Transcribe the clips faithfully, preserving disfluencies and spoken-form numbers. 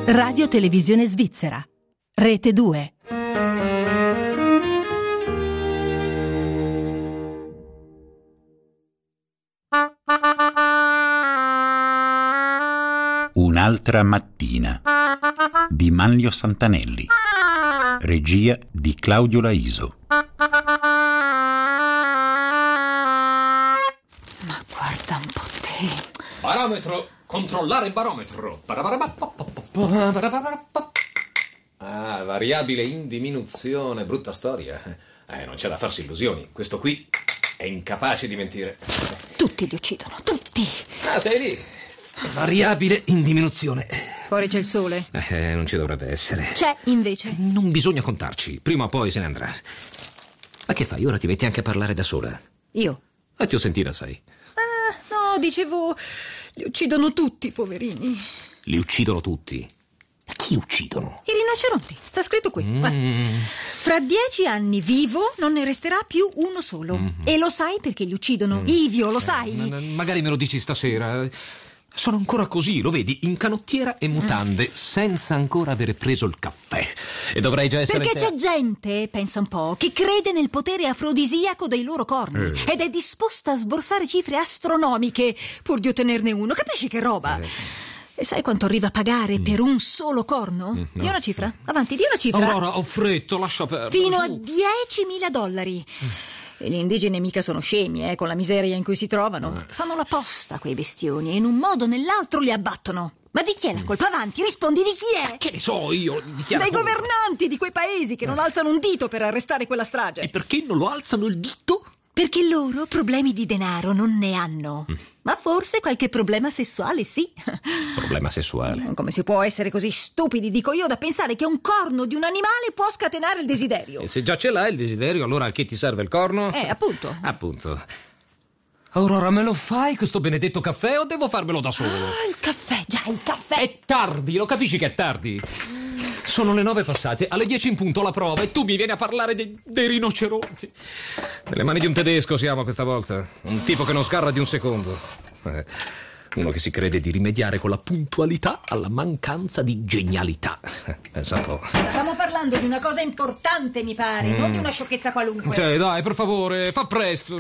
Radio Televisione Svizzera. Rete due. Un'altra mattina di Manlio Santanelli. Regia di Claudio Laiso. Ma guarda un po' te. Barometro, controllare il barometro. Ah, variabile in diminuzione, brutta storia. Eh, non c'è da farsi illusioni. Questo qui è incapace di mentire. Tutti li uccidono, tutti. Ah, sei lì. Variabile in diminuzione. Fuori c'è il sole. Eh, non ci dovrebbe essere. C'è, invece. Non bisogna contarci. Prima o poi se ne andrà. Ma che fai? Ora ti metti anche a parlare da sola? Io? Ah, ti ho sentita, sai. Ah, no, dicevo... Li uccidono tutti, poverini. Li uccidono tutti? Chi uccidono? I rinoceronti. Sta scritto qui. Mm. Fra dieci anni vivo non ne resterà più uno solo. Mm-hmm. E lo sai perché li uccidono? Mm. Ivio, lo sai? Eh, ma, magari me lo dici stasera. Sono ancora così, lo vedi, in canottiera e mutande, mm. senza ancora avere preso il caffè. E dovrei già essere... Perché c'è gente, pensa un po', che crede nel potere afrodisiaco dei loro corni eh. ed è disposta a sborsare cifre astronomiche pur di ottenerne uno. Capisci che roba? Eh. E sai quanto arriva a pagare mm. per un solo corno? Mm, no. Di una cifra? Avanti, di una cifra. Aurora, ho freddo, lascia perdere. Fino su. a diecimila dollari. Mm. E gli indigeni mica sono scemi, eh, con la miseria in cui si trovano. Eh. Fanno la posta quei bestioni e in un modo o nell'altro li abbattono. Ma di chi è la colpa? Avanti, rispondi, di chi è? Ma che ne so io? Di chi è? Dai governanti di quei paesi che non eh. alzano un dito per arrestare quella strage. E perché non lo alzano il dito? Perché loro problemi di denaro non ne hanno. Mm. Ma forse qualche problema sessuale, sì. Problema sessuale? Come si può essere così stupidi, dico io, da pensare che un corno di un animale può scatenare il desiderio? E se già ce l'hai il desiderio, allora a che ti serve il corno? Eh, appunto. Appunto. Aurora, me lo fai questo benedetto caffè o devo farmelo da solo? Ah, il caffè, già, il caffè. È tardi, lo capisci che è tardi? Sono le nove passate, alle dieci in punto la prova e tu mi vieni a parlare dei, dei rinoceronti. Nelle mani di un tedesco siamo questa volta. Un tipo che non sgarra di un secondo. Eh, uno che si crede di rimediare con la puntualità alla mancanza di genialità. Eh, pensa un po'. Stiamo parlando di una cosa importante, mi pare, mm. non di una sciocchezza qualunque. Cioè, dai, per favore, fa presto.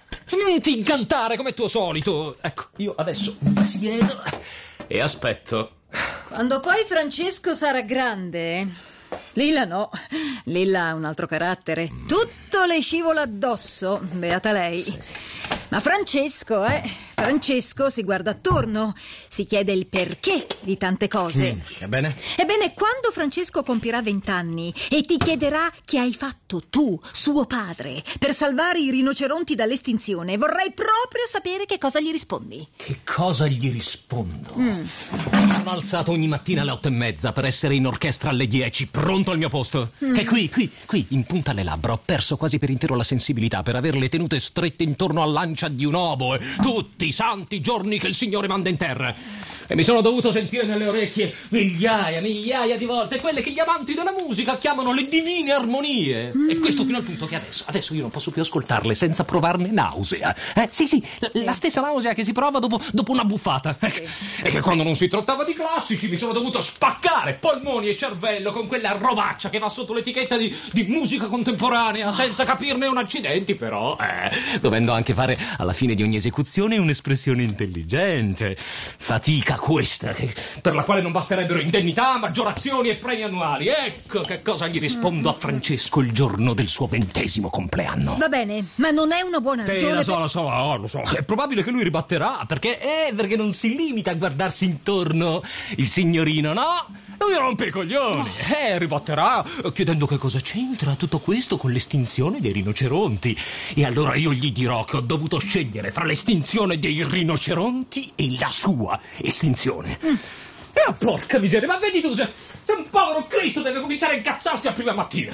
Non ti incantare come tuo solito. Ecco, io adesso mi siedo e aspetto. Quando poi Francesco sarà grande, Lilla no, Lilla ha un altro carattere. Tutto le scivola addosso, beata lei. Sì. Ma Francesco, eh, Francesco si guarda attorno, si chiede il perché di tante cose. Mm, ebbene? Ebbene, quando Francesco compirà vent'anni e ti chiederà che hai fatto tu, suo padre, per salvare i rinoceronti dall'estinzione, vorrei proprio sapere che cosa gli rispondi. Che cosa gli rispondo? Mm. Mi sono alzato ogni mattina alle otto e mezza per essere in orchestra alle dieci, pronto al mio posto. Mm. Che qui, qui, qui, in punta alle labbra, ho perso quasi per intero la sensibilità per averle tenute strette intorno all'ancia di un oboe tutti i santi giorni che il Signore manda in terra, e mi sono dovuto sentire nelle orecchie migliaia, migliaia di volte quelle che gli amanti della musica chiamano le divine armonie. Mm. E questo fino al punto che adesso, adesso io non posso più ascoltarle senza provarne nausea. Eh? Sì, sì, la, sì, la stessa nausea che si prova dopo, dopo una buffata. Sì. E che quando non si trattava di classici mi sono dovuto spaccare polmoni e cervello con quella robaccia che va sotto l'etichetta di, di musica contemporanea, oh. senza capirne un accidenti, però, eh, dovendo anche fare alla fine di ogni esecuzione un'espressione intelligente. Fatica questa, per la quale non basterebbero indennità, maggiorazioni e premi annuali. Ecco che cosa gli rispondo a Francesco il giorno del suo ventesimo compleanno. Va bene, ma non è una buona ragione. Sì, lo so, per... lo so, oh, lo so. È probabile che lui ribatterà, perché, eh, perché non si limita a guardarsi intorno il signorino, no? Lui rompe i coglioni, oh. eh, ribatterà chiedendo che cosa c'entra tutto questo con l'estinzione dei rinoceronti. E allora io gli dirò che ho dovuto scegliere fra l'estinzione dei rinoceronti e la sua estinzione. Mm. E oh, porca miseria, ma vedi tu, se, se un povero Cristo deve cominciare a incazzarsi a prima mattina.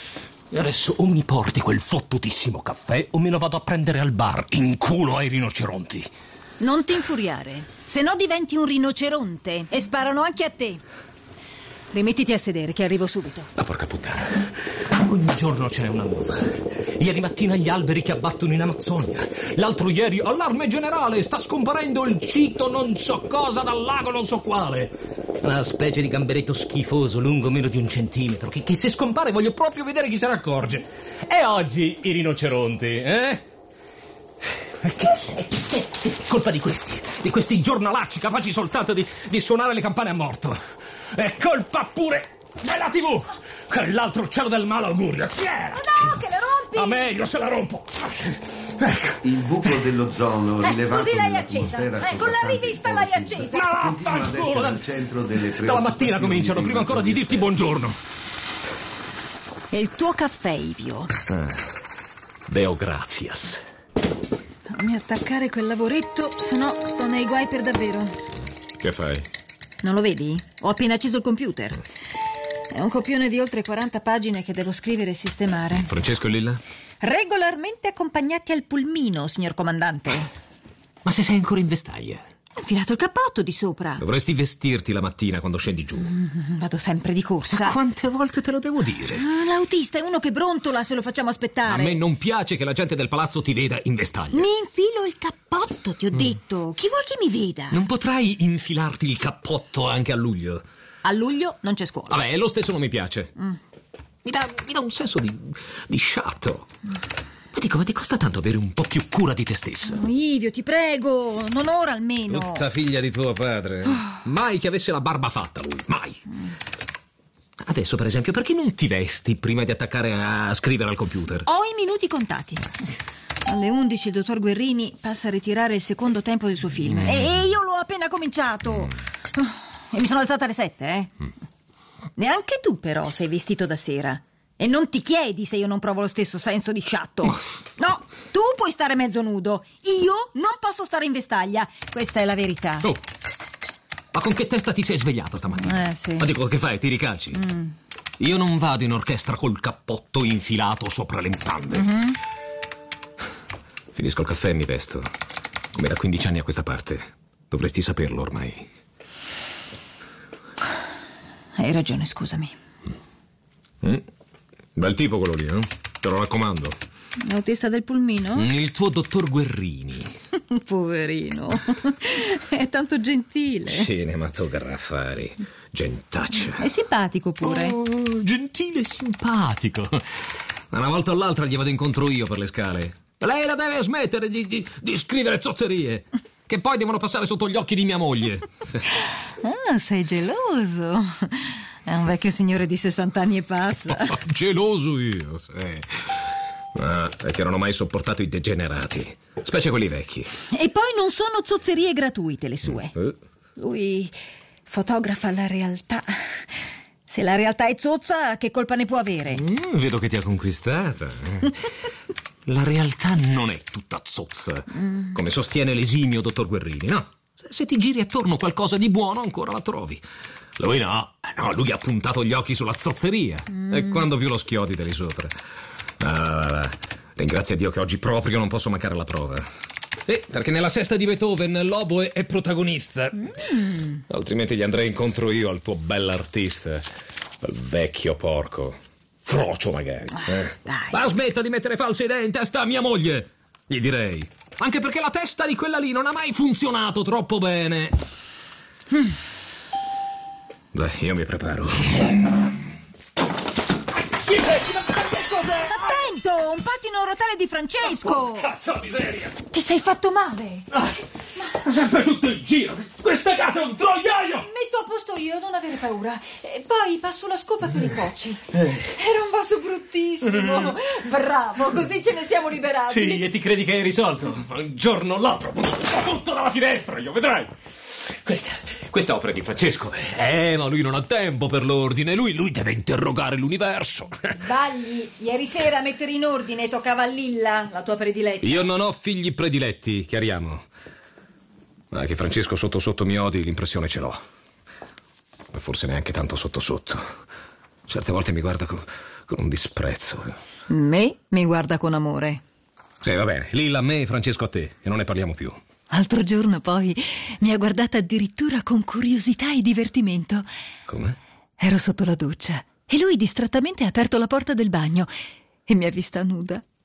E adesso o mi porti quel fottutissimo caffè o me lo vado a prendere al bar in culo ai rinoceronti. Non ti infuriare, se no diventi un rinoceronte e sparano anche a te. Rimettiti a sedere, che arrivo subito. Ma porca puttana, ogni giorno ce n'è una nuova. Ieri mattina gli alberi che abbattono in Amazzonia. L'altro ieri, allarme generale, sta scomparendo il cito non so cosa dal lago non so quale. Una specie di gamberetto schifoso, lungo meno di un centimetro, che, che se scompare voglio proprio vedere chi se ne accorge. E oggi i rinoceronti, eh? Che, che, che, che colpa di questi, di questi giornalacci capaci soltanto di, di suonare le campane a morto. È colpa pure della tivù, quell'altro uccello del malaugurio. Ma no, che la rompi! Ma meglio se la rompo. Ecco. Il buco dell'ozono Eh, rilevato così l'hai nell'atmosfera accesa. Eh, con la rivista l'hai accesa. Ma continua ad vaffanculo! essere Da, al centro delle dalla mattina preoccupazioni cominciano, di prima ancora di dirti buongiorno. E il tuo caffè, Ivio. Deo gratias. Non mi attaccare quel lavoretto, se no sto nei guai per davvero. Che fai? Non lo vedi? Ho appena acceso il computer. È un copione di oltre quaranta pagine che devo scrivere e sistemare. Francesco e Lilla? Regolarmente accompagnati al pulmino, signor comandante. Ma se sei ancora in vestaglia? Ho infilato il cappotto di sopra. Dovresti vestirti la mattina quando scendi giù. Mm, vado sempre di corsa. Ma quante volte te lo devo dire? Ah, l'autista è uno che brontola se lo facciamo A aspettare. me non piace che la gente del palazzo ti veda in vestaglia. Mi infilo il cappotto, ti ho detto. Chi vuoi che mi veda? Non potrai infilarti il cappotto anche a luglio? A luglio non c'è scuola. Vabbè, lo stesso non mi piace. Mm. Mi, dà, mi dà un senso di, di sciatto. Ma dico, ma ti costa tanto avere un po' più cura di te stessa? Oh, Ivio, ti prego, non ora almeno. Tutta figlia di tuo padre. Mai che avesse la barba fatta lui, mai. Adesso, per esempio, perché non ti vesti prima di attaccare a scrivere al computer? Ho i minuti contati. Alle undici il dottor Guerrini passa a ritirare il secondo tempo del suo film. Mm. E io l'ho appena cominciato. Mm. E mi sono alzata alle sette, eh? Mm. Neanche tu, però, sei vestito da sera. E non ti chiedi se io non provo lo stesso senso di sciatto. No, tu puoi stare mezzo nudo. Io non posso stare in vestaglia. Questa è la verità. Oh, ma con che testa ti sei svegliata stamattina? Eh, sì. Ma dico, che fai? Ti ricalci? Mm. Io non vado in orchestra col cappotto infilato sopra le mutande. Mm-hmm. Finisco il caffè e mi vesto. Come da quindici anni a questa parte. Dovresti saperlo ormai. Hai ragione, scusami. Mm. Bel tipo quello lì, eh? Te lo raccomando. L'autista del pulmino? Il tuo dottor Guerrini. Poverino. È tanto gentile. Cinematografari. Gentaccia. È simpatico pure. Oh, gentile e simpatico. Una volta o l'altra gli vado incontro io per le scale. Lei la deve smettere di, di, di scrivere zozzerie, che poi devono passare sotto gli occhi di mia moglie. Ah, sei geloso. È un vecchio signore di sessanta anni e passa. Oh, geloso io, sì. Ah, è che non ho mai sopportato i degenerati, specie quelli vecchi. E poi non sono zozzerie gratuite le sue. Eh. Lui fotografa la realtà. Se la realtà è zozza, che colpa ne può avere? Mm, vedo che ti ha conquistata. La realtà non è tutta zozza, mm. come sostiene l'esimio dottor Guerrini, no? Se ti giri attorno qualcosa di buono ancora la trovi. Lui no, no, lui ha puntato gli occhi sulla zozzeria. Mm. E quando più lo schiodi te lì sopra. Ah, ringrazia Dio che oggi proprio non posso mancare alla prova. Eh, perché nella sesta di Beethoven Lobo è, è protagonista. Mm. Altrimenti gli andrei incontro io al tuo bell'artista, al vecchio porco. Frocio magari. Eh. Dai. Ma smetta di mettere false idee in testa a mia moglie, gli direi. Anche perché la testa di quella lì non ha mai funzionato troppo bene. Mm. Beh, io mi preparo. Attento, un pattino rotale di Francesco. Oh, cazzo miseria. Ti sei fatto male? Ah, ma... sempre tutto in giro. Questa casa è un troiaio. Metto a posto io, non avere paura. E poi passo la scopa per i cocci. Era un vaso bruttissimo. Bravo, così ce ne siamo liberati. Sì, e ti credi che hai risolto? Un giorno o l'altro tutto dalla finestra, io vedrai. Questa, questa opera di Francesco. Eh, ma lui non ha tempo per l'ordine. Lui, lui deve interrogare l'universo. Sbagli. Ieri sera a mettere in ordine toccava a Lilla, la tua prediletta. Io non ho figli prediletti, chiariamo. Ma che Francesco sotto sotto mi odi, l'impressione ce l'ho. Ma forse neanche tanto sotto sotto. Certe volte mi guarda con, con un disprezzo. Me mi guarda con amore. Sì, va bene. Lilla a me e Francesco a te. E non ne parliamo più. L'altro giorno poi mi ha guardata addirittura con curiosità e divertimento. Come? Ero sotto la doccia e lui distrattamente ha aperto la porta del bagno e mi ha vista nuda.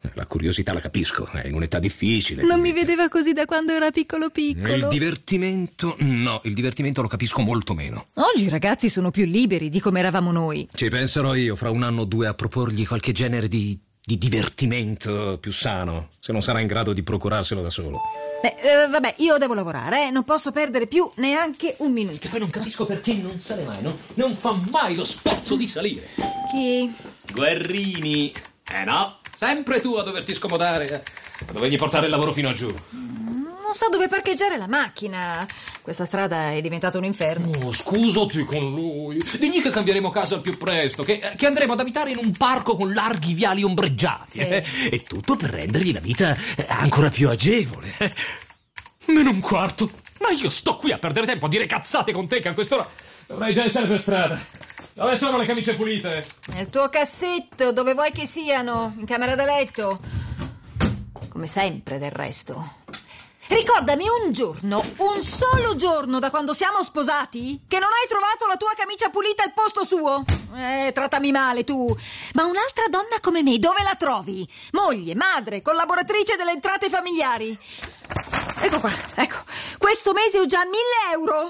La curiosità la capisco, è in un'età difficile. Non quindi... mi vedeva così da quando era piccolo piccolo. Il divertimento... No, il divertimento lo capisco molto meno. Oggi i ragazzi sono più liberi di come eravamo noi. Ci penserò io fra un anno o due a proporgli qualche genere di, di divertimento più sano, se non sarà in grado di procurarselo da solo. Beh, eh, vabbè, io devo lavorare, eh? Non posso perdere più neanche un minuto. Che poi non capisco perché non sale mai, no? Non fa mai lo sforzo di salire. Chi? Guerrini. Eh no, sempre tu a doverti scomodare, a dovergli portare il lavoro fino a giù. Non so dove parcheggiare la macchina. Questa strada è diventata un inferno. Oh, scusati con lui. Digli che cambieremo casa al più presto, che, che andremo ad abitare in un parco con larghi viali ombreggiati. Sì. Eh? E tutto per rendergli la vita ancora più agevole. Eh? Meno un quarto. Ma io sto qui a perdere tempo a dire cazzate con te che a quest'ora dovrei già essere per strada. Dove sono le camicie pulite? Nel tuo cassetto, dove vuoi che siano? In camera da letto? Come sempre, del resto. Ricordami un giorno, un solo giorno da quando siamo sposati, che non hai trovato la tua camicia pulita al posto suo. Eh, trattami male tu. Ma un'altra donna come me, dove la trovi? Moglie, madre, collaboratrice delle entrate familiari. Ecco qua, ecco. Questo mese ho già mille euro.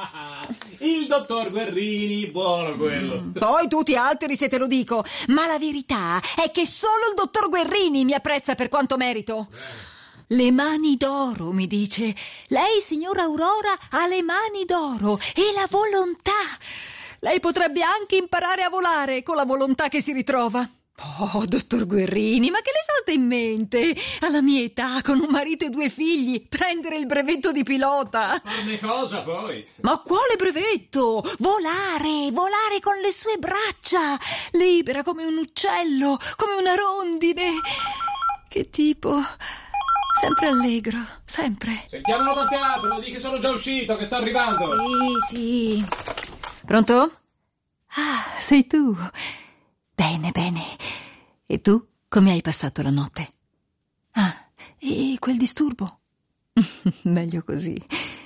Il dottor Guerrini, buono quello. Poi tu ti alteri se te lo dico. Ma la verità è che solo il dottor Guerrini mi apprezza per quanto merito. Le mani d'oro, mi dice. Lei, signora Aurora, ha le mani d'oro e la volontà. Lei potrebbe anche imparare a volare con la volontà che si ritrova. Oh, dottor Guerrini, ma che le salta in mente? Alla mia età, con un marito e due figli, prendere il brevetto di pilota. Farne cosa poi? Ma quale brevetto? Volare, volare con le sue braccia, libera come un uccello, come una rondine. Che tipo... Sempre allegro, sempre. Sentiamolo da teatro, di che sono già uscito, che sto arrivando. Sì, sì. Pronto? Ah, sei tu. Bene, bene. E tu? Come hai passato la notte? Ah, e quel disturbo? Meglio così.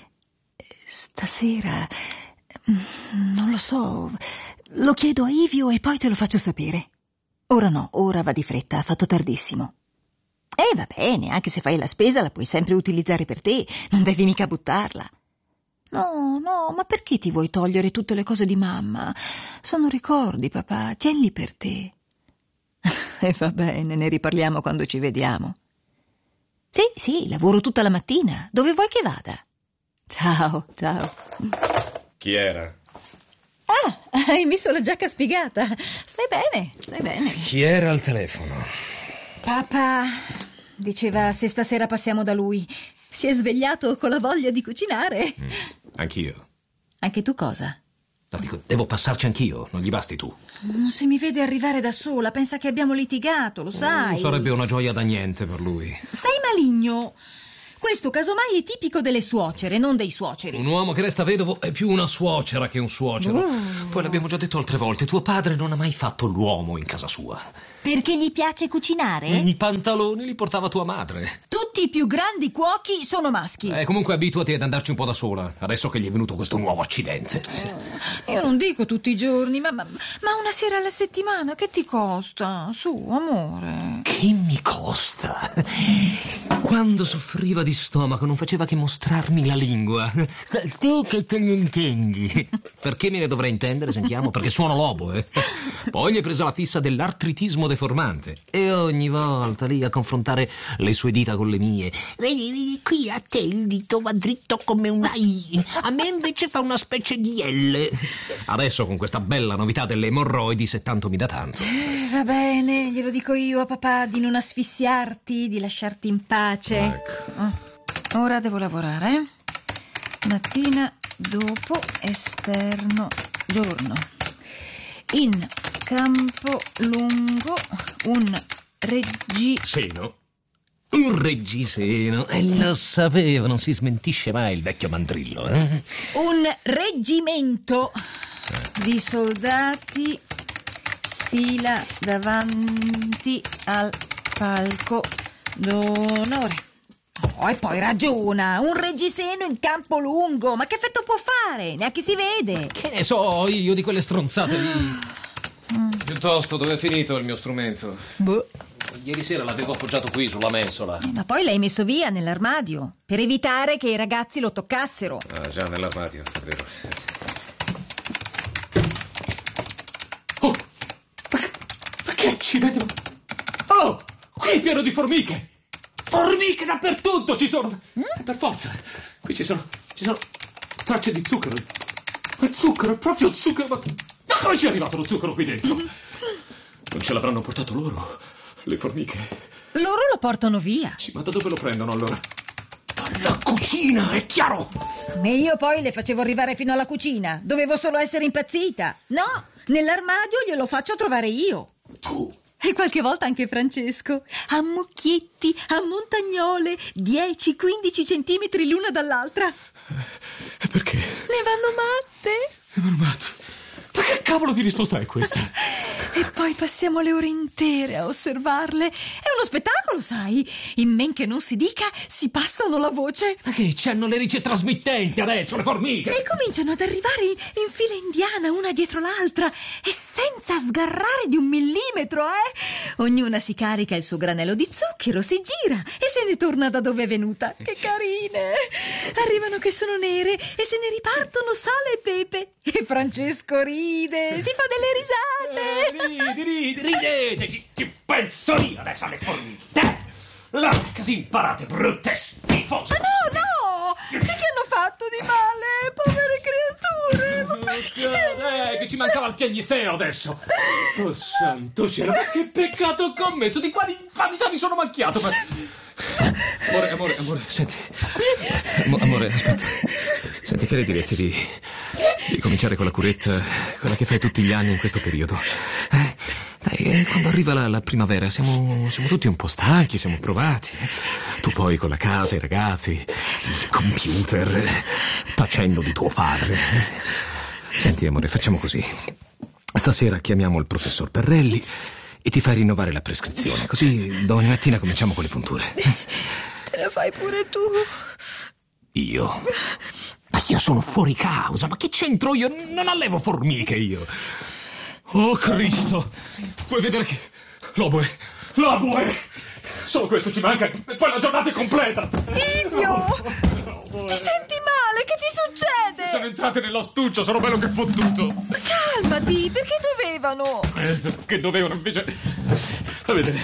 Stasera... non lo so. Lo chiedo a Ivio e poi te lo faccio sapere. Ora no, ora va di fretta, ha fatto tardissimo. Eh, va bene, anche se fai la spesa la puoi sempre utilizzare per te, non devi mica buttarla. No, no, ma perché ti vuoi togliere tutte le cose di mamma? Sono ricordi, papà, tienli per te. E va bene, ne riparliamo quando ci vediamo. Sì, sì, lavoro tutta la mattina, dove vuoi che vada? Ciao, ciao. Chi era? Ah, hai messo la giacca spiegata. Stai bene, stai bene. Chi era al telefono? Papà diceva se stasera passiamo da lui. Si è svegliato con la voglia di cucinare. Mm, anch'io. Anche tu cosa? No, dico, devo passarci anch'io, non gli basti tu. Se mi vede arrivare da sola, pensa che abbiamo litigato, lo sai. Oh, sarebbe una gioia da niente per lui. Sei maligno. Questo casomai è tipico delle suocere, non dei suoceri. Un uomo che resta vedovo è più una suocera che un suocero. Uh. Poi l'abbiamo già detto altre volte, tuo padre non ha mai fatto l'uomo in casa sua. Perché gli piace cucinare? I pantaloni li portava tua madre. Tutti i più grandi cuochi sono maschi. Eh, comunque abituati ad andarci un po' da sola, adesso che gli è venuto questo nuovo accidente. Io non dico tutti i giorni, ma, ma, ma una sera alla settimana, che ti costa? Su, amore. Che mi costa? Quando soffriva di stomaco non faceva che mostrarmi la lingua. Tu che te ne intendi? Perché me ne dovrei intendere, sentiamo? Perché suono l'oboe. Poi gli è presa la fissa dell'artritismo deformante e ogni volta lì a confrontare le sue dita con le mie. Vedi, vedi, qui a te il dito va dritto come una I, a me invece fa una specie di L. Adesso con questa bella novità delle emorroidi, se tanto mi dà tanto. Eh, va bene, glielo dico io a papà di non asfissiarti, di lasciarti in pace. Ecco. Oh, ora devo lavorare, eh? Mattina, dopo, esterno, giorno. In campo lungo, un reggiseno. Un reggiseno. E lo sapevo, non si smentisce mai il vecchio mandrillo, eh? Un reggimento di soldati sfila davanti al palco d'onore. Oh, e poi ragiona, un reggiseno in campo lungo, ma che effetto può fare? Neanche si vede. Che ne so io di quelle stronzate lì. Piuttosto, dove è finito il mio strumento? Boh. Ieri sera l'avevo appoggiato qui sulla mensola. Eh, ma poi l'hai messo via nell'armadio per evitare che i ragazzi lo toccassero. Ah, già, nell'armadio, è vero. Oh! Ma, ma che accidenti! Oh! Qui è pieno di formiche! Formiche dappertutto ci sono! Mm? Per forza! Qui ci sono... ci sono tracce di zucchero. Ma zucchero, è proprio zucchero! Ma, ma come ci è arrivato lo zucchero qui dentro? Non ce l'avranno portato loro, le formiche. Loro lo portano via. Sì, ma da dove lo prendono allora? Dalla cucina, è chiaro! E io poi le facevo arrivare fino alla cucina. Dovevo solo essere impazzita. No, nell'armadio glielo faccio trovare io. Tu? E qualche volta anche Francesco. A mucchietti, a montagnole, dieci quindici centimetri l'una dall'altra. E perché? Ne vanno matte. Ne vanno matte. Ma che cavolo di risposta è questa? E poi passiamo le ore intere a osservarle. È uno spettacolo, sai. In men che non si dica, si passano la voce. Ma che c'hanno le ricce trasmittenti adesso, le formiche? E cominciano ad arrivare in fila indiana, una dietro l'altra, e senza sgarrare di un millimetro, eh? Ognuna si carica il suo granello di zucchero, si gira e se ne torna da dove è venuta. Che carine! Arrivano che sono nere e se ne ripartono sale e pepe. E Francesco ride, si fa delle risate. Eh, ridi, ridi, ridete, ci, ci penso io adesso alle formiche. Là, così imparate, brutte schifose. Ma no, no! Che ti hanno fatto di male, povere creature? Ma perché? Eh, che ci mancava il piagnisteo adesso. Oh santo cielo, ma che peccato ho commesso, di quali infamità mi sono macchiato. Ma... Amore, amore, amore, senti. Am- amore, aspetta. Senti, che ne diresti di, di cominciare con la curetta, quella che fai tutti gli anni in questo periodo? Eh? Dai, eh, quando arriva la, la primavera siamo, siamo tutti un po' stanchi, siamo provati. Tu poi con la casa, i ragazzi, il computer, tacendo di tuo padre. Senti, amore, facciamo così. Stasera chiamiamo il professor Perrelli e ti fai rinnovare la prescrizione, così domani mattina cominciamo con le punture. Te la fai pure tu. Io? Ma io sono fuori causa, ma che c'entro io? Non allevo formiche io. Oh Cristo! Vuoi vedere che... L'oboe! L'oboe! Solo questo ci manca e poi la giornata è completa! Livio! Ti senti male? Che ti succede? Sono entrate nell'astuccio, sono bello che fottuto! Ma calmati, perché dovevano? Eh, perché dovevano invece... A vedere...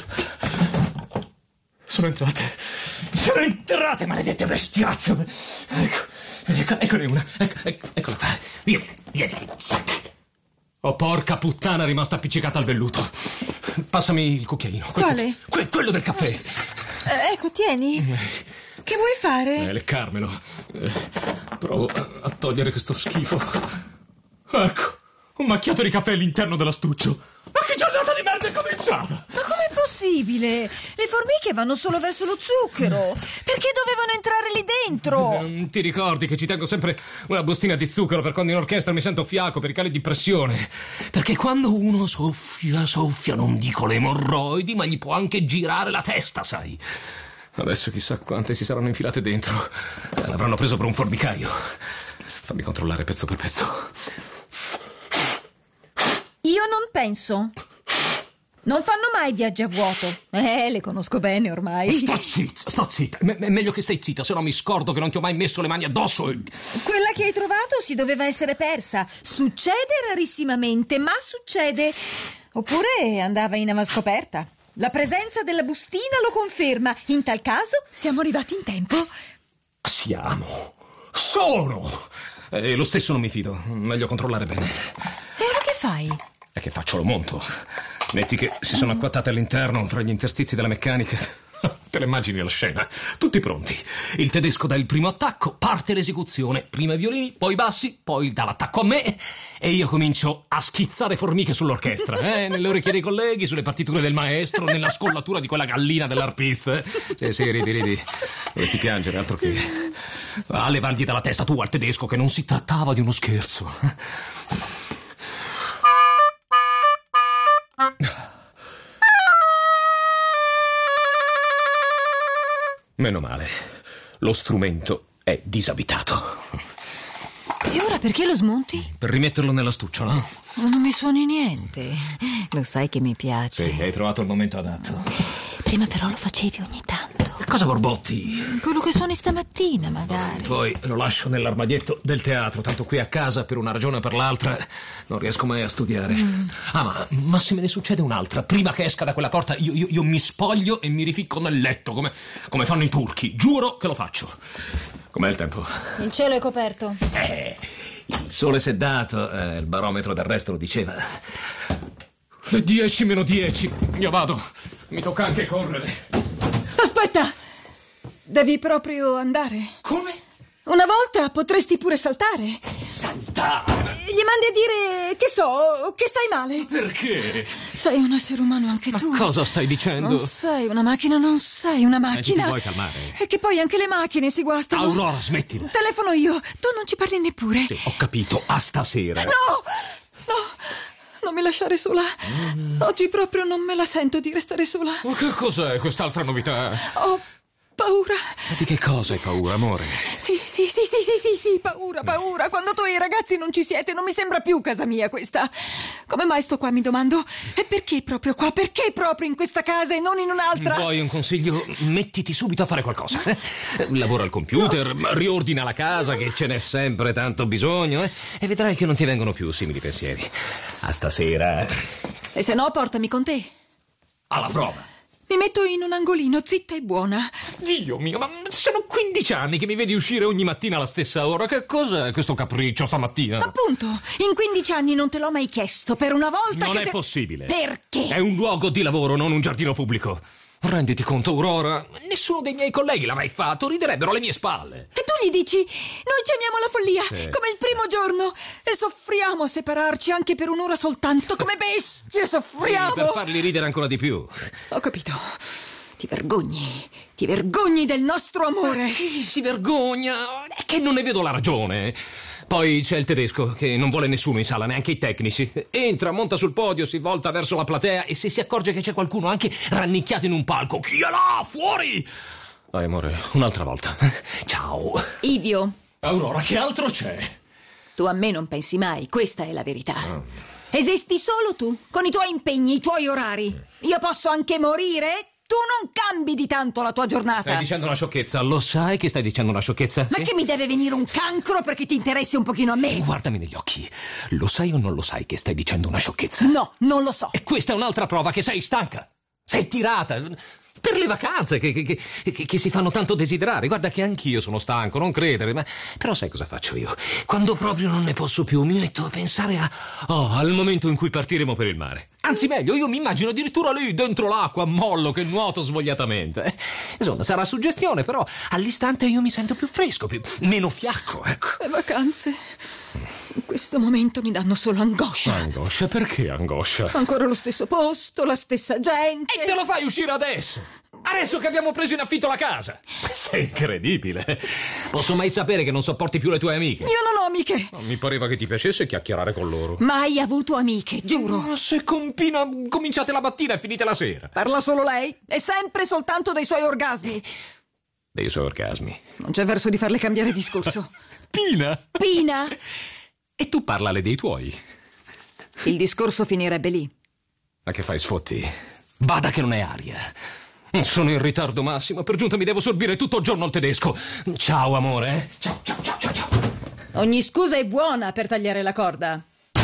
Sono entrate... Sono entrate, maledette bestiacce! Ecco, ecco, eccone una, ecco, ecco, eccola qua. Via, via, zac! Oh, porca puttana, è rimasta appiccicata al velluto. Passami il cucchiaino. Quel Quale? cucchi- que- quello del caffè. Eh, ecco, tieni. Che vuoi fare? Eh, leccarmelo. Eh, provo a, a togliere questo schifo. Ecco, un macchiato di caffè all'interno dell'astuccio. Ma che giornata di merda è cominciata? Ma com'è possibile? Le formiche vanno solo verso lo zucchero. Perché dovevano entrare lì dentro? Non ti ricordi che ci tengo sempre una bustina di zucchero per quando in orchestra mi sento fiaco per i cali di pressione? Perché quando uno soffia, soffia, non dico le emorroidi, ma gli può anche girare la testa, sai? Adesso chissà quante si saranno infilate dentro. L'avranno preso per un formicaio. Fammi controllare pezzo per pezzo. Io non penso. Non fanno mai viaggi a vuoto. Eh, le conosco bene ormai. Sta zitta, sta zitta. Me- me- meglio che stai zitta, se no mi scordo che non ti ho mai messo le mani addosso. E... Quella che hai trovato si doveva essere persa. Succede rarissimamente, ma succede. Oppure andava in avanscoperta. La presenza della bustina lo conferma. In tal caso siamo arrivati in tempo. Siamo. Sono. E lo stesso non mi fido. Meglio controllare bene. E ora che fai? E che faccio? Lo monto. Metti che si sono acquattate all'interno tra gli interstizi della meccanica. Te la immagini la scena? Tutti pronti. Il tedesco dà il primo attacco, parte l'esecuzione. Prima i violini, poi i bassi, poi dà l'attacco a me e io comincio a schizzare formiche sull'orchestra, eh? Nelle orecchie dei colleghi, sulle partiture del maestro, nella scollatura di quella gallina dell'arpista. Sì, sì, ridi, ridi. Dovresti piangere, altro che... A levargli dalla testa tu al tedesco che non si trattava di uno scherzo. Meno male, lo strumento è disabitato. E ora perché lo smonti? Per rimetterlo nella stucciola. Ma non mi suoni niente. Lo sai che mi piace. Sì, hai trovato il momento adatto. Prima però lo facevi ogni tanto. Cosa borbotti? Quello che suoni stamattina, magari. Poi lo lascio nell'armadietto del teatro, tanto qui a casa, per una ragione o per l'altra, non riesco mai a studiare. Mm. Ah, ma, ma se me ne succede un'altra, prima che esca da quella porta, io, io, io mi spoglio e mi rificco nel letto, come, come fanno i turchi. Giuro che lo faccio. Com'è il tempo? Il cielo è coperto. Eh, il sole s'è dato, eh, il barometro del resto lo diceva. Le dieci meno dieci. Io vado. Mi tocca anche correre. Aspetta! Devi proprio andare. Come? Una volta potresti pure saltare. Saltare? Gli mandi a dire, che so, che stai male. Perché? Sei un essere umano anche Ma tu. cosa stai dicendo? Non sei una macchina, non sei una macchina. ti vuoi calmare? E che poi anche le macchine si guastano. Aurora, smettila. Telefono io, tu non ci parli neppure. Sì, ho capito, a stasera. No! No! Non mi lasciare sola. Mm. Oggi proprio non me la sento di restare sola. Ma che cos'è quest'altra novità? Ho paura. Ma di che cosa hai paura, amore? Sì, sì, sì, sì, sì, sì, sì, paura, paura. Quando tu e i ragazzi non ci siete, non mi sembra più casa mia questa. Come mai sto qua, mi domando? E perché proprio qua? Perché proprio in questa casa e non in un'altra? Vuoi un consiglio? Mettiti subito a fare qualcosa. Eh? Lavora al computer, no. Riordina la casa, che ce n'è sempre tanto bisogno, eh? E vedrai che non ti vengono più simili pensieri. A stasera. E se no, portami con te. Alla prova. Mi metto in un angolino, zitta e buona. Dio mio, ma sono quindici anni che mi vedi uscire ogni mattina alla stessa ora. Che cos'è questo capriccio stamattina? Appunto, in quindici anni non te l'ho mai chiesto. Per una volta non che è te... possibile. Perché? È un luogo di lavoro, non un giardino pubblico. Renditi conto, Aurora, nessuno dei miei colleghi l'ha mai fatto, riderebbero alle mie spalle. E tu gli dici, noi ci amiamo la follia, sì, come il primo giorno, e soffriamo a separarci anche per un'ora soltanto, come bestie soffriamo. Sì, per farli ridere ancora di più. Ho capito. Ti vergogni, ti vergogni del nostro amore. Ma chi si vergogna? È che non ne vedo la ragione. Poi c'è il tedesco, che non vuole nessuno in sala, neanche i tecnici. Entra, monta sul podio, si volta verso la platea e se si accorge che c'è qualcuno anche rannicchiato in un palco, chi è là? Fuori! Dai, amore, un'altra volta. Ciao. Ivio. Aurora, che altro c'è? Tu a me non pensi mai, questa è la verità. Oh. Esisti solo tu, con i tuoi impegni, i tuoi orari. Io posso anche morire. Tu non cambi di tanto la tua giornata. Stai dicendo una sciocchezza, lo sai che stai dicendo una sciocchezza? Ma sì? Che mi deve venire un cancro perché ti interessi un pochino a me? Guardami negli occhi, lo sai o non lo sai che stai dicendo una sciocchezza? No, non lo so. E questa è un'altra prova che sei stanca, sei tirata. Per le vacanze che, che, che, che si fanno tanto desiderare. Guarda che anch'io sono stanco, non credere, ma però sai cosa faccio io? Quando proprio non ne posso più mi metto a pensare a oh, al momento in cui partiremo per il mare. Anzi meglio, io mi immagino addirittura lì dentro l'acqua, mollo che nuoto svogliatamente. Insomma, sarà suggestione, però all'istante io mi sento più fresco, più, meno fiacco, ecco. Le vacanze in questo momento mi danno solo angoscia. Angoscia? Perché angoscia? Ancora lo stesso posto, la stessa gente. E te lo fai uscire adesso? Adesso che abbiamo preso in affitto la casa? Sei incredibile. Posso mai sapere che non sopporti più le tue amiche? Io non ho amiche. Mi pareva che ti piacesse chiacchierare con loro. Mai avuto amiche, giuro. Ma se compina cominciate la mattina e finite la sera. Parla solo lei. E sempre soltanto dei suoi orgasmi. Dei suoi orgasmi? Non c'è verso di farle cambiare discorso. Pina? Pina? E tu parlale dei tuoi. Il discorso finirebbe lì. Ma che fai, sfotti? Bada che non è aria. Sono in ritardo massimo. Per giunta mi devo sorbire tutto il giorno al tedesco. Ciao, amore. Eh? Ciao, ciao, ciao, ciao, ciao. Ogni scusa è buona per tagliare la corda.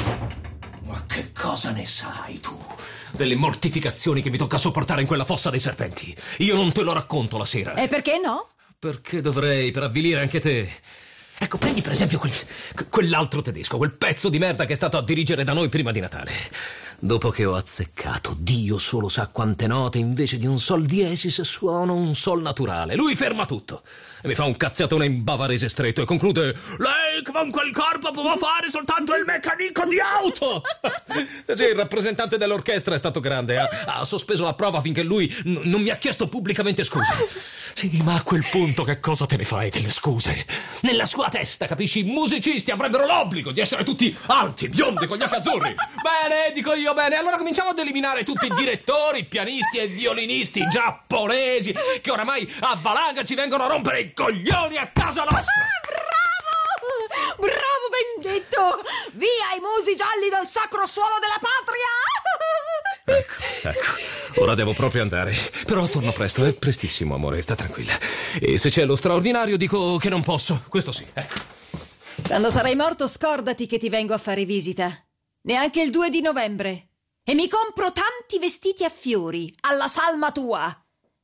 Ma che cosa ne sai tu? Delle mortificazioni che mi tocca sopportare in quella fossa dei serpenti. Io non te lo racconto la sera. E perché no? Perché dovrei, per avvilire anche te. Ecco, prendi per esempio quel, quell'altro tedesco, quel pezzo di merda che è stato a dirigere da noi prima di Natale. Dopo che ho azzeccato Dio solo sa quante note, invece di un sol diesis suono un sol naturale. Lui ferma tutto e mi fa un cazziatone in bavarese stretto e conclude: lei con quel corpo può fare soltanto il meccanico di auto. Sì, il rappresentante dell'orchestra è stato grande, ha, ha sospeso la prova finché lui n- non mi ha chiesto pubblicamente scusa. Sì, ma a quel punto che cosa te ne fai delle scuse? Nella sua testa, capisci, i musicisti avrebbero l'obbligo di essere tutti alti, biondi, con gli occhi azzurri. Bene, dico io bene, allora cominciamo ad eliminare tutti i direttori, pianisti e violinisti giapponesi che oramai a valanga ci vengono a rompere i coglioni a casa nostra. Ah, bravo! Bravo, vendetto! Via i musi gialli dal sacro suolo della patria! Ecco, ecco. Ora devo proprio andare. Però torno presto, è prestissimo, amore, sta tranquilla. E se c'è lo straordinario dico che non posso. Questo sì, ecco. Quando sarai morto scordati che ti vengo a fare visita. Neanche il due di novembre. E mi compro tanti vestiti a fiori, alla salma tua.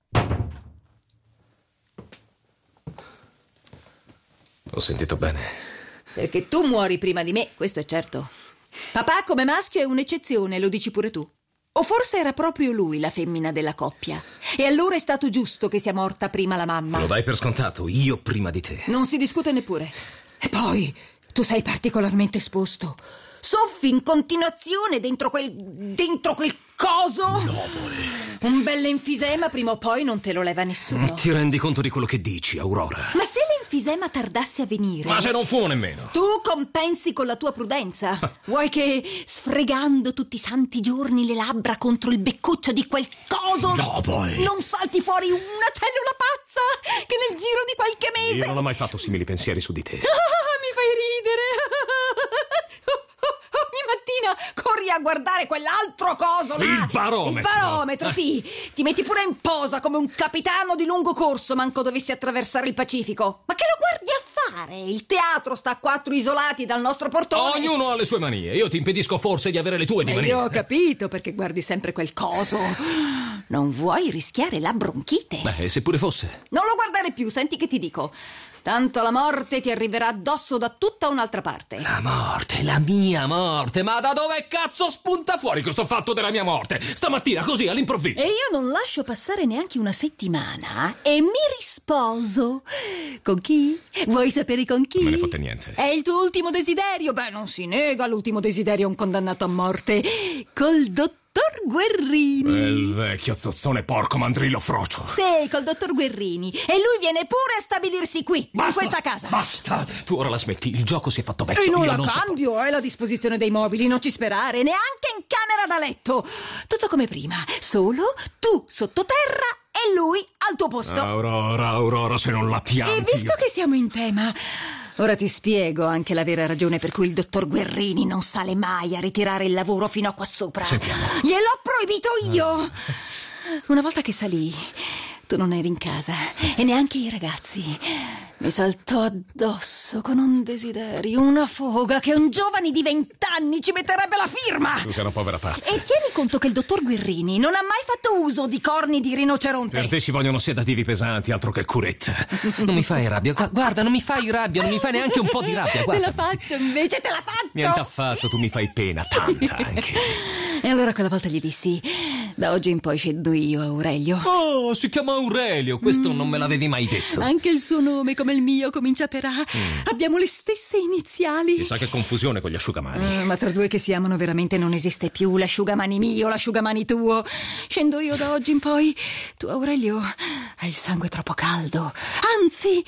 Ho sentito bene. Perché tu muori prima di me, questo è certo. Papà come maschio è un'eccezione, lo dici pure tu. O forse era proprio lui la femmina della coppia. E allora è stato giusto che sia morta prima la mamma. Lo dai per scontato, io prima di te. Non si discute neppure. E poi, tu sei particolarmente esposto. Soffi in continuazione dentro quel... dentro quel coso. Lobole. Un bell'enfisema prima o poi non te lo leva nessuno. Ti rendi conto di quello che dici, Aurora? Ma se l'enfisema tardasse a venire... Ma se non fumo nemmeno. Tu compensi con la tua prudenza. Vuoi che, sfregando tutti i santi giorni le labbra contro il beccuccio di quel coso, Lobole, non salti fuori una cellula pazza che nel giro di qualche mese... Io non ho mai fatto simili pensieri su di te. Ah, mi fai ridere. Corri a guardare quell'altro coso là. Il barometro. Il barometro, sì. Ti metti pure in posa come un capitano di lungo corso manco dovessi attraversare il Pacifico. Ma che lo guardi a fare? Il teatro sta a quattro isolati dal nostro portone. Ognuno ha le sue manie. Io ti impedisco forse di avere le tue di E manie. io ho capito perché guardi sempre quel coso. Non vuoi rischiare la bronchite? Beh, se pure fosse. Non lo guardare più, senti che ti dico. Tanto la morte ti arriverà addosso da tutta un'altra parte. La morte, la mia morte. Ma da dove cazzo spunta fuori questo fatto della mia morte? Stamattina, così, all'improvviso. E io non lascio passare neanche una settimana e mi risposo. Con chi? Vuoi sapere con chi? Non me ne fotte niente. È il tuo ultimo desiderio? Beh, non si nega l'ultimo desiderio a un condannato a morte. Col dottor Guerrini. Il vecchio zozzone porco mandrillo frocio. Sì, col dottor Guerrini. E lui viene pure a stabilirsi qui, Basta, in questa casa. Basta, tu ora la smetti, il gioco si è fatto vecchio. E non Io la non cambio, è la disposizione dei mobili, non ci sperare, neanche in camera da letto. Tutto come prima, solo tu sottoterra e lui al tuo posto. Aurora, Aurora, se non la pianti. E visto che siamo in tema, ora ti spiego anche la vera ragione per cui il dottor Guerrini non sale mai a ritirare il lavoro fino a qua sopra. Sentiamo. Gliel'ho proibito io. Una volta che salì, tu non eri in casa e neanche i ragazzi. Mi saltò addosso con un desiderio, una foga che un giovane di vent'anni ci metterebbe la firma. Tu sei una povera pazza. E tieni conto che il dottor Guerrini non ha mai fatto uso di corni di rinoceronte. Per te ci vogliono sedativi pesanti, altro che curetta. Non mi fai rabbia, Gu- guarda, non mi fai rabbia, non mi fai neanche un po' di rabbia, guarda. Te la faccio invece, te la faccio. Niente affatto, tu mi fai pena, tanta anche. E allora quella volta gli dissi: da oggi in poi scelgo io, Aurelio. Oh, si chiama Aurelio, questo mm. non me l'avevi mai detto. Anche il suo nome, come il mio, comincia per A. Mm. Abbiamo le stesse iniziali. Chissà che confusione con gli asciugamani. Mm, ma tra due che si amano veramente non esiste più l'asciugamani mio, l'asciugamani tuo. Scendo io da oggi in poi. Tu, Aurelio, hai il sangue troppo caldo. Anzi,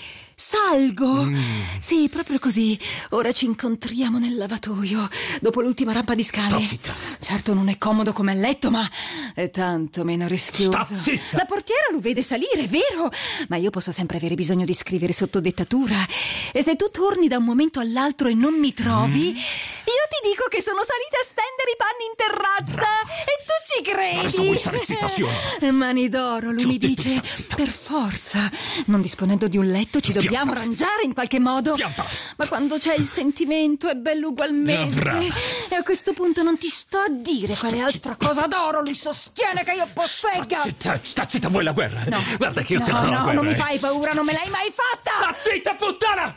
salgo. Mm. Sì, proprio così. Ora ci incontriamo nel lavatoio, dopo l'ultima rampa di scale. Sta zitta. Certo non è comodo come a letto, ma è tanto meno rischioso. Sta zitta. La portiera lo vede salire, è vero? Ma io posso sempre avere bisogno di scrivere sotto dettatura. E se tu torni da un momento all'altro e non mi trovi, mm. io ti dico che sono salita a stendere i panni in terrazza. Bravo. E tu ci credi? Adesso vuoi stare zitta, sì o no? Mani d'oro, lui mi dice: per forza, non disponendo di un letto ci dobbiamo Pianta. arrangiare in qualche modo. Pianta. Ma quando c'è il sentimento è bello ugualmente. Brava. E a questo punto non ti sto a dire quale altra cosa d'oro lui sostiene che io possegga. Sta zitta, sta zitta, vuoi la guerra? No. Guarda che io no, te la do no, la guerra. non mi fai paura, non me l'hai mai fatta. Sta zitta, puttana!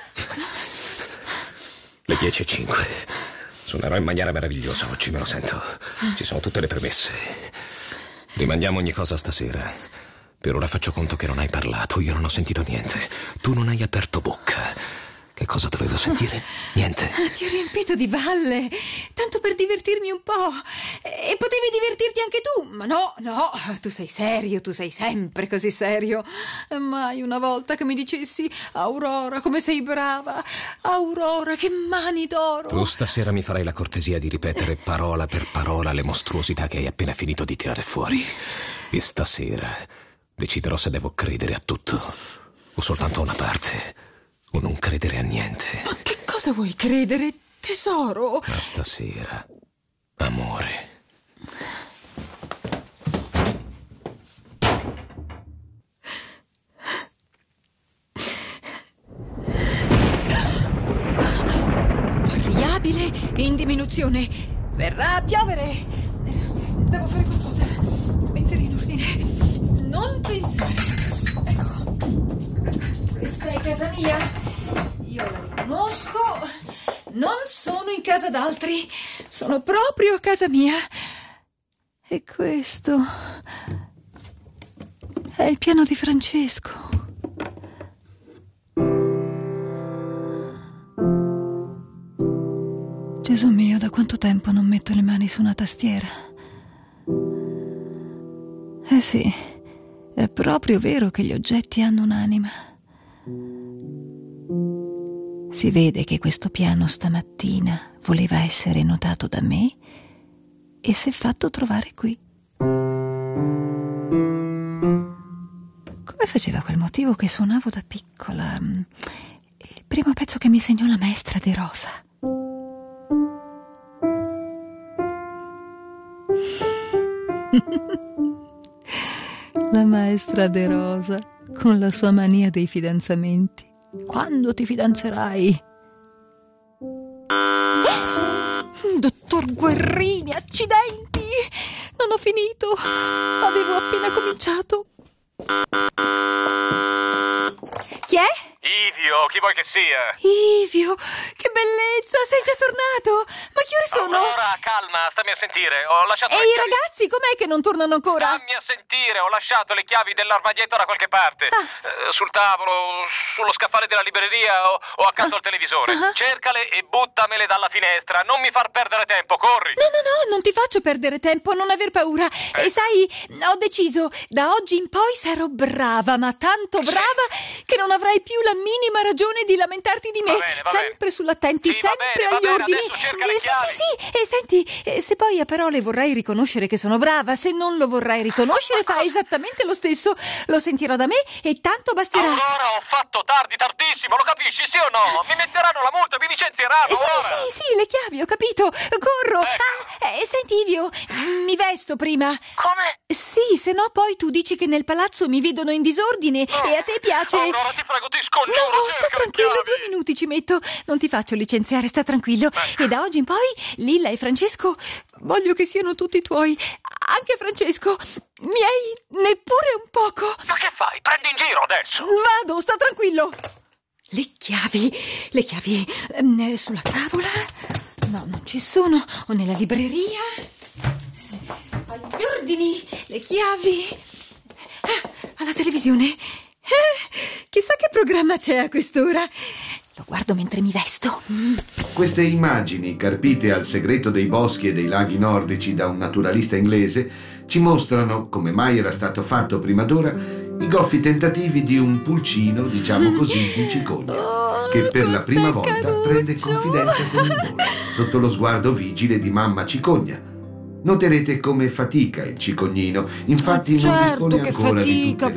Le dieci e cinque. Suonerò in maniera meravigliosa oggi, me lo sento. Ci sono tutte le premesse. Rimandiamo ogni cosa stasera. Per ora faccio conto che non hai parlato, io non ho sentito niente. Tu non hai aperto bocca. Che cosa dovevo sentire? Niente. Ti ho riempito di balle, tanto per divertirmi un po'. E potevi divertirti anche tu. Ma no, no, tu sei serio, tu sei sempre così serio. Mai una volta che mi dicessi: Aurora, come sei brava. Aurora, che mani d'oro. Tu stasera mi farai la cortesia di ripetere parola per parola le mostruosità che hai appena finito di tirare fuori. E stasera deciderò se devo credere a tutto o soltanto a una parte. O non credere a niente. Ma che cosa Cosa vuoi credere, tesoro? A stasera, amore. Variabile in diminuzione. Verrà a piovere. Devo fare qualcosa. Mettere in ordine. Non pensare. Ecco. Questa è casa mia. Io la riconosco. Non sono in casa d'altri. Sono proprio a casa mia. E questo è il piano di Francesco. Gesù mio, da quanto tempo non metto le mani su una tastiera? Eh sì, è proprio vero che gli oggetti hanno un'anima. Si vede che questo piano stamattina voleva essere notato da me e si è fatto trovare qui. Come faceva quel motivo che suonavo da piccola? Il primo pezzo che mi insegnò la maestra De Rosa. La maestra De Rosa, con la sua mania dei fidanzamenti. Quando ti fidanzerai? Dottor Guerrini, accidenti! Non ho finito. Avevo appena cominciato. Chi è? Ivio, chi vuoi che sia? Ivio, che bellezza, sei già tornato? Ma che ore sono? Aurora, calma, stammi a sentire. Ho lasciato E le i chiavi... ragazzi, com'è che non tornano ancora? Stammi a sentire, ho lasciato le chiavi dell'armadietto da qualche parte. Ah. Eh, sul tavolo, sullo scaffale della libreria o, o accanto al televisore. Ah. Cercale e buttamele dalla finestra. Non mi far perdere tempo, corri. No, no, no, non ti faccio perdere tempo, non aver paura. Eh. E sai, ho deciso, da oggi in poi sarò brava, ma tanto brava che non avrai più la minima ragione di lamentarti di me. Va bene, va sempre bene. sull'attenti, Sì, va sempre bene, va agli bene, ordini. adesso cerca le Eh, sì, chiavi. sì, sì. E senti, eh, se poi a parole vorrai riconoscere che sono brava, se non lo vorrai riconoscere, fai esattamente lo stesso. Lo sentirò da me e tanto basterà. Aurora, ho fatto tardi, tardissimo, lo capisci, sì o no? Mi metteranno la multa, mi licenzieranno, Eh, sì, Aurora. sì, sì, le chiavi, ho capito. Corro. Ecco. Ah, eh, senti, Ivio, mi vesto prima. Come? Sì, se no poi tu dici che nel palazzo mi vedono in disordine Oh. e a te piace... Aurora, ti prego, ti scongiuro, No, cerca sta le tranquillo, chiavi. due minuti ci metto. Non ti faccio licenziare, sta tranquillo. Ecco. E da oggi in poi Lilla e Francesco voglio che siano tutti tuoi. Anche Francesco, miei neppure un poco. Ma che fai? Prendi in giro adesso. Vado, sta tranquillo. Le chiavi, le chiavi ehm, sulla tavola? No, non ci sono. O nella libreria? Agli ordini, le chiavi. Ah, alla televisione. Eh, chissà che programma c'è a quest'ora. Lo guardo mentre mi vesto. Mm. Queste immagini, carpite al segreto dei boschi e dei laghi nordici da un naturalista inglese, ci mostrano, come mai era stato fatto prima d'ora, i goffi tentativi di un pulcino, diciamo così, di cicogna, Oh, che per la prima quanto è volta prende caruccio. confidenza con il volo, sotto lo sguardo vigile di mamma cicogna. Noterete come fatica il cicognino, infatti non Certo dispone che ancora di fatica, tutte